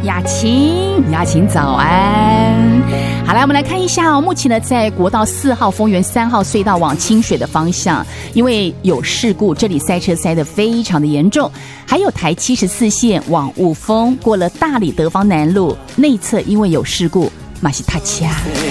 雅琴早安。好来，我们来看一下目前呢在国道4号丰原3号隧道往清水的方向，因为有事故，这里塞车塞得非常的严重。还有台74线往雾峰过了大里德芳南路内侧，因为有事故马西塔恰。